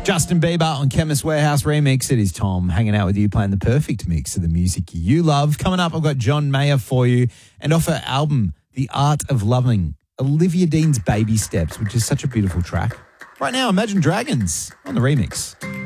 Justin Bieber on Chemist Warehouse Remix. It is Tom hanging out with you, playing the perfect mix of the music you love. Coming up, I've got John Mayer for you, and off her album, The Art of Loving, Olivia Dean's Baby Steps, which is such a beautiful track. Right now, Imagine Dragons on the remix.